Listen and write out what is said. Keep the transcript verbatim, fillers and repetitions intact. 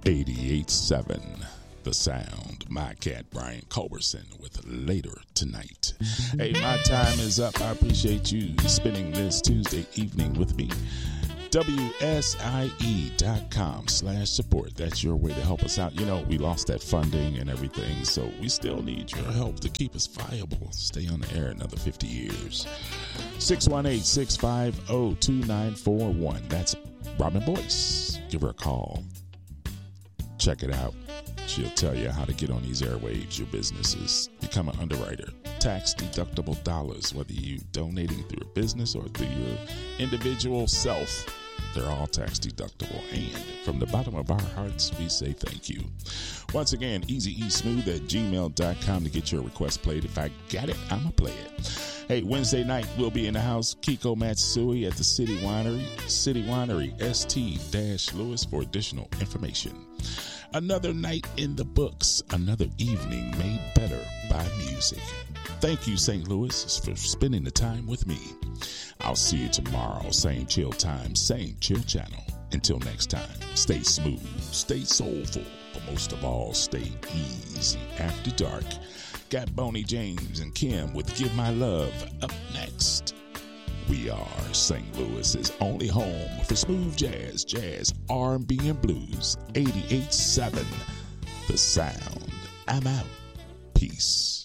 eighty-eight point seven The Sound. My cat Brian Culberson with Later Tonight. Hey, my time is up. I appreciate you spending this Tuesday evening with me. W S I E dot com slash support. That's your way to help us out. You know, we lost that funding and everything, so we still need your help to keep us viable. Stay on the air another fifty years. six one eight, six five zero, two nine four one. That's Robin Boyce. Give her a call. Check it out. She'll tell you how to get on these airwaves, your businesses. Become an underwriter. Tax deductible dollars, whether you donating through a business or through your individual self. They're all tax deductible. And from the bottom of our hearts, we say thank you. Once again, easy e smooth at gmail dot com to get your request played. If I got it, I'm going to play it. Hey, Wednesday night, we'll be in the house. Kiko Matsui at the City Winery. City Winery, S T Louis for additional information. Another night in the books. Another evening made better by music. Thank you, Saint Louis, for spending the time with me. I'll see you tomorrow. Same chill time, same chill channel. Until next time, stay smooth, stay soulful, but most of all, stay easy. After dark, got Boney James and Kim with Give My Love up next. We are Saint Louis's only home for smooth jazz, jazz, R and B, and blues. eighty-eight point seven The Sound. I'm out. Peace.